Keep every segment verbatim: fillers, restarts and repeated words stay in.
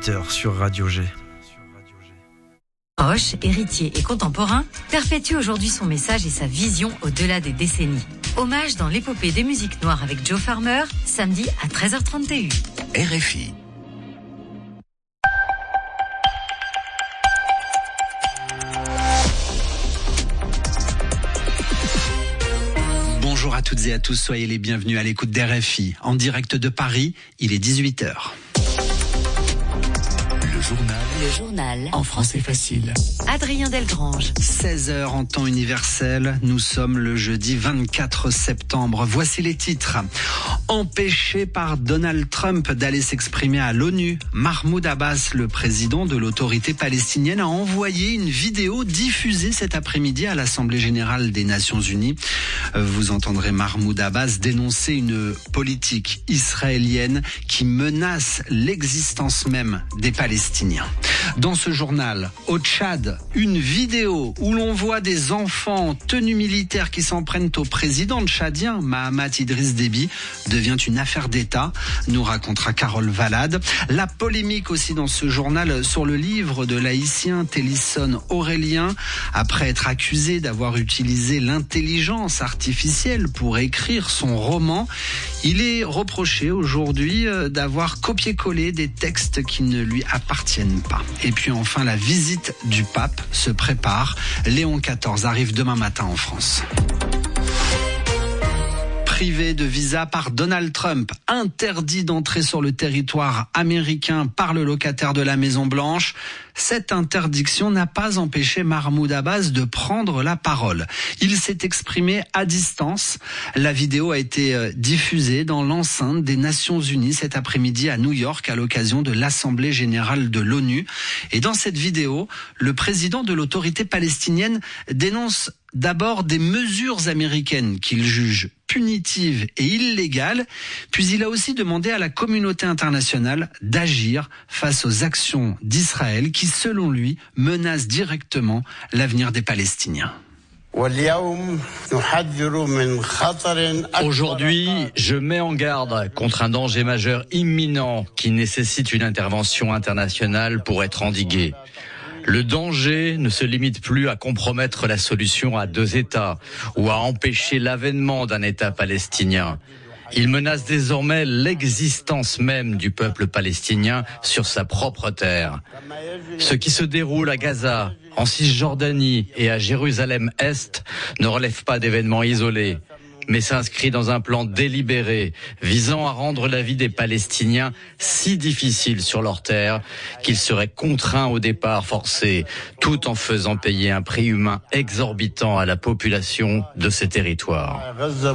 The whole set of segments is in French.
heures sur Radio G. Proche, héritier et contemporain, perpétue aujourd'hui son message et sa vision au-delà des décennies. Hommage dans l'épopée des musiques noires avec Joe Farmer, samedi à treize heures trente et une. R F I. Bonjour à toutes et à tous, soyez les bienvenus à l'écoute d'R F I. En direct de Paris, il est dix-huit heures. Le journal. Le journal. En français facile. Adrien Delgrange. seize heures en temps universel, nous sommes le jeudi vingt-quatre septembre. Voici les titres. Empêché par Donald Trump d'aller s'exprimer à l'ONU, Mahmoud Abbas, le président de l'autorité palestinienne, a envoyé une vidéo diffusée cet après-midi à l'Assemblée générale des Nations unies. Vous entendrez Mahmoud Abbas dénoncer une politique israélienne qui menace l'existence même des Palestiniens. Dans ce journal, au Tchad, une vidéo où l'on voit des enfants en tenue militaire qui s'en prennent au président tchadien, Mahamat Idriss Déby, devient une affaire d'État, nous racontera Carole Valade. La polémique aussi dans ce journal sur le livre de l'haïtien Télisson Aurélien. Après être accusé d'avoir utilisé l'intelligence artificielle pour écrire son roman, il est reproché aujourd'hui d'avoir copié-collé des textes qui ne lui appartiennent pas. Et puis enfin, la visite du pape se prépare. Léon quatorze arrive demain matin en France. Privé de visa par Donald Trump, interdit d'entrer sur le territoire américain par le locataire de la Maison-Blanche. Cette interdiction n'a pas empêché Mahmoud Abbas de prendre la parole. Il s'est exprimé à distance. La vidéo a été diffusée dans l'enceinte des Nations Unies cet après-midi à New York à l'occasion de l'Assemblée générale de l'ONU. Et dans cette vidéo, le président de l'autorité palestinienne dénonce d'abord des mesures américaines qu'il juge punitives et illégales, puis il a aussi demandé à la communauté internationale d'agir face aux actions d'Israël qui, selon lui, menacent directement l'avenir des Palestiniens. Aujourd'hui, je mets en garde contre un danger majeur imminent qui nécessite une intervention internationale pour être endigué. Le danger ne se limite plus à compromettre la solution à deux États ou à empêcher l'avènement d'un État palestinien. Il menace désormais l'existence même du peuple palestinien sur sa propre terre. Ce qui se déroule à Gaza, en Cisjordanie et à Jérusalem-Est ne relève pas d'événements isolés, mais s'inscrit dans un plan délibéré visant à rendre la vie des Palestiniens si difficile sur leur terre qu'ils seraient contraints au départ forcé, tout en faisant payer un prix humain exorbitant à la population de ces territoires.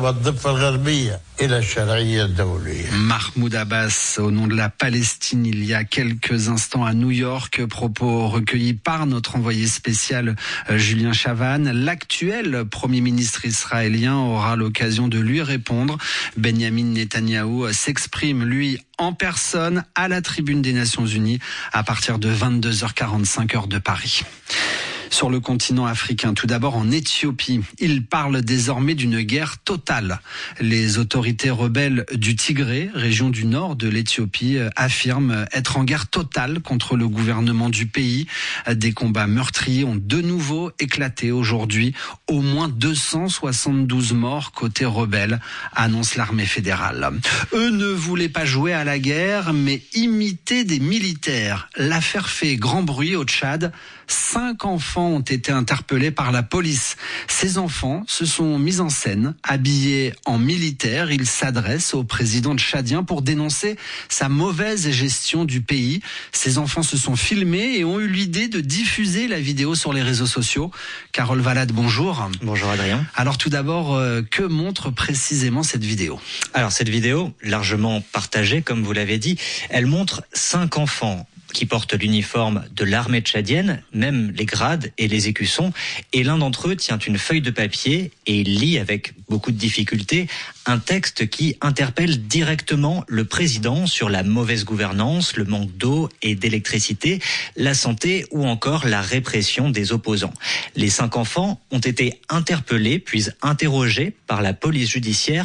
Mahmoud Abbas, au nom de la Palestine, il y a quelques instants à New York, propos recueillis par notre envoyé spécial Julien Chavannes. L'actuel Premier ministre israélien aura l'occasion de lui répondre. Benjamin Netanyahou s'exprime, lui, en personne à la tribune des Nations Unies à partir de vingt-deux heures quarante-cinq heure de Paris. Sur le continent africain, tout d'abord en Éthiopie, il parle désormais d'une guerre totale. Les autorités rebelles du Tigré, région du nord de l'Éthiopie, affirment être en guerre totale contre le gouvernement du pays. Des combats meurtriers ont de nouveau éclaté aujourd'hui. Au moins deux cent soixante-douze morts côté rebelle, annonce l'armée fédérale. Eux ne voulaient pas jouer à la guerre, mais imiter des militaires. L'affaire fait grand bruit au Tchad. Cinq enfants ont été interpellés par la police. Ces enfants se sont mis en scène, habillés en militaires. Ils s'adressent au président tchadien pour dénoncer sa mauvaise gestion du pays. Ces enfants se sont filmés et ont eu l'idée de diffuser la vidéo sur les réseaux sociaux. Carole Valade, bonjour. Bonjour Adrien. Alors tout d'abord, euh, que montre précisément cette vidéo ? Alors cette vidéo, largement partagée comme vous l'avez dit, elle montre cinq enfants qui portent l'uniforme de l'armée tchadienne, même les grades et les écussons, et l'un d'entre eux tient une feuille de papier et il lit avec beaucoup de difficulté un texte qui interpelle directement le président sur la mauvaise gouvernance, le manque d'eau et d'électricité, la santé ou encore la répression des opposants. Les cinq enfants ont été interpellés puis interrogés par la police judiciaire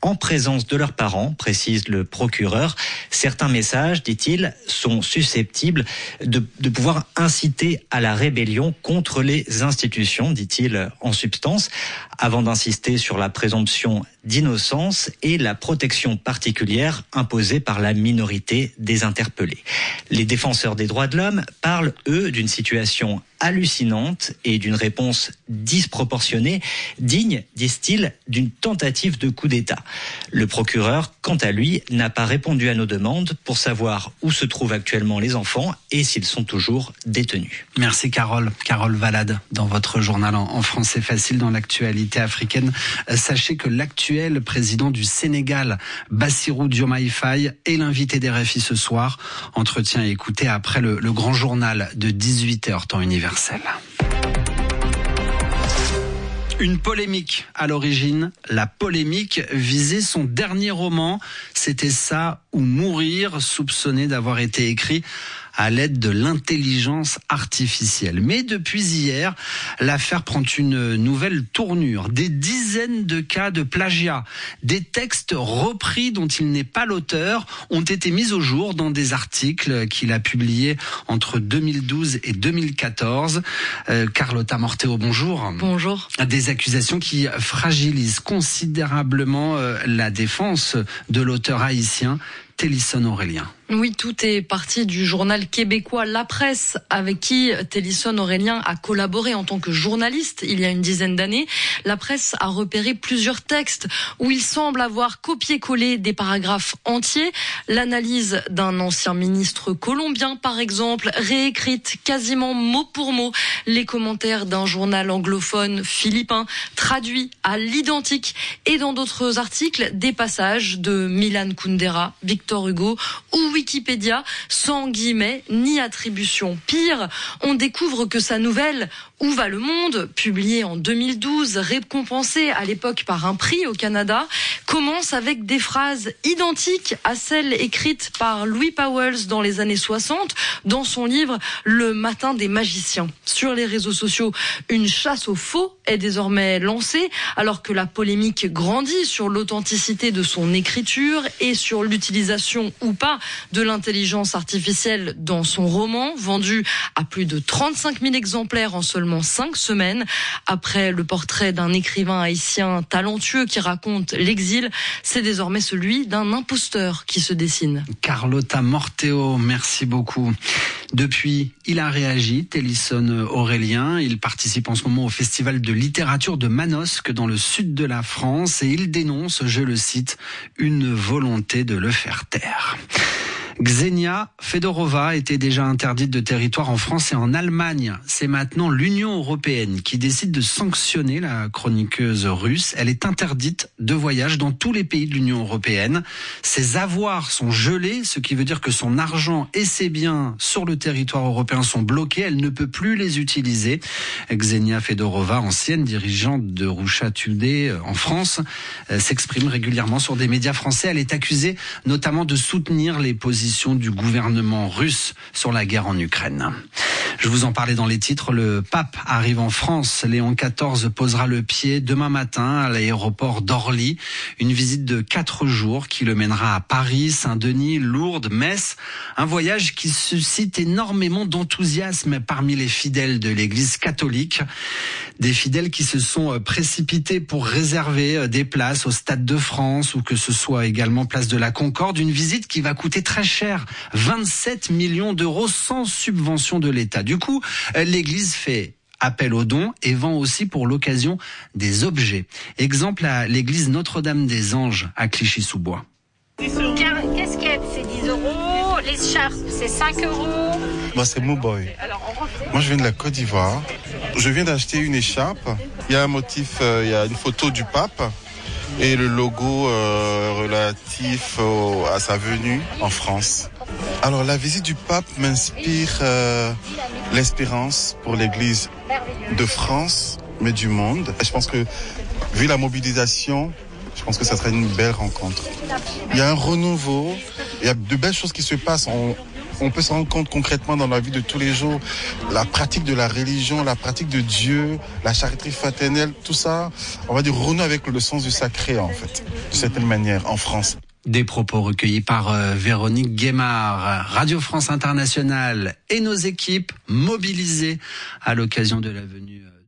en présence de leurs parents, précise le procureur. Certains messages, dit-il, sont susceptibles de, de pouvoir inciter à la rébellion contre les institutions, dit-il en substance, avant d'insister sur la présomption d'innocence et la protection particulière imposée par la minorité des interpellés. Les défenseurs des droits de l'homme parlent, eux, d'une situation hallucinante et d'une réponse disproportionnée, digne, disent-ils, d'une tentative de coup d'État. Le procureur, quant à lui, n'a pas répondu à nos demandes pour savoir où se trouvent actuellement les enfants et s'ils sont toujours détenus. Merci Carole. Carole Valade, dans votre journal en français facile dans l'actualité africaine. Sachez que l'actuel président du Sénégal, Bassirou Diomaye Faye, est l'invité des R F I ce soir. Entretien à écouter après le, le grand journal de dix-huit heures, temps universel. Une polémique à l'origine. La polémique visait son dernier roman. C'était Ça ou mourir, soupçonné d'avoir été écrit à l'aide de l'intelligence artificielle. Mais depuis hier, l'affaire prend une nouvelle tournure. Des dizaines de cas de plagiat, des textes repris dont il n'est pas l'auteur, ont été mis au jour dans des articles qu'il a publiés entre deux mille douze et deux mille quatorze. Euh, Carlotta Morteo, bonjour. Bonjour. Des accusations qui fragilisent considérablement euh, la défense de l'auteur haïtien Télisson Aurélien. Oui, tout est parti du journal québécois La Presse, avec qui Télisson Aurélien a collaboré en tant que journaliste il y a une dizaine d'années. La Presse a repéré plusieurs textes où il semble avoir copié-collé des paragraphes entiers. L'analyse d'un ancien ministre colombien, par exemple, réécrite quasiment mot pour mot. Les commentaires d'un journal anglophone philippin, traduits à l'identique. Et dans d'autres articles, des passages de Milan Kundera, Victor Hugo ou Wikipédia, sans guillemets ni attribution. Pire, on découvre que sa nouvelle Où va le monde, publiée en deux mille douze, récompensée à l'époque par un prix au Canada, commence avec des phrases identiques à celles écrites par Louis Pauwels dans les années soixante dans son livre Le Matin des magiciens. Sur les réseaux sociaux, une chasse aux faux est désormais lancée, alors que la polémique grandit sur l'authenticité de son écriture et sur l'utilisation ou pas de l'intelligence artificielle dans son roman, vendu à plus de trente-cinq mille exemplaires en seulement cinq semaines. Après le portrait d'un écrivain haïtien talentueux qui raconte l'exil, c'est désormais celui d'un imposteur qui se dessine. Carlotta Morteo, merci beaucoup. Depuis, il a réagi, Télisson Aurélien. Il participe en ce moment au Festival de littérature de Manosque dans le sud de la France et il dénonce, je le cite, une volonté de le faire taire. Ksenia Fedorova était déjà interdite de territoire en France et en Allemagne. C'est maintenant l'Union européenne qui décide de sanctionner la chroniqueuse russe. Elle est interdite de voyage dans tous les pays de l'Union européenne. Ses avoirs sont gelés, ce qui veut dire que son argent et ses biens sur le territoire européen sont bloqués. Elle ne peut plus les utiliser. Ksenia Fedorova, ancienne dirigeante de Russia Today en France, s'exprime régulièrement sur des médias français. Elle est accusée notamment de soutenir les positions du gouvernement russe sur la guerre en Ukraine. Je vous en parlais dans les titres, le pape arrive en France. Léon quatorze posera le pied demain matin à l'aéroport d'Orly. Une visite de quatre jours qui le mènera à Paris, Saint-Denis, Lourdes, Metz. Un voyage qui suscite énormément d'enthousiasme parmi les fidèles de l'Église catholique. Des fidèles qui se sont précipités pour réserver des places au Stade de France ou que ce soit également place de la Concorde. Une visite qui va coûter très cher, vingt-sept millions d'euros sans subvention de l'État. Du coup, l'Église fait appel aux dons et vend aussi pour l'occasion des objets. Exemple à l'église Notre-Dame-des-Anges à Clichy-sous-Bois. Casquette, c'est dix euros. L'écharpe, c'est cinq euros. Moi, c'est Mouboy. Moi, je viens de la Côte d'Ivoire. Je viens d'acheter une écharpe. Il y a un motif, euh, il y a une photo du pape et le logo euh, relatif au, à sa venue en France. Alors, la visite du pape m'inspire euh, l'espérance pour l'Église de France, mais du monde. Je pense que, vu la mobilisation, je pense que ça serait une belle rencontre. Il y a un renouveau, il y a de belles choses qui se passent. On, on peut se rendre compte concrètement dans la vie de tous les jours, la pratique de la religion, la pratique de Dieu, la charité fraternelle, tout ça, on va dire renouer avec le sens du sacré en fait, de certaine manière, en France. Des propos recueillis par euh, Véronique Guémard. Radio France Internationale et nos équipes mobilisées à l'occasion de la venue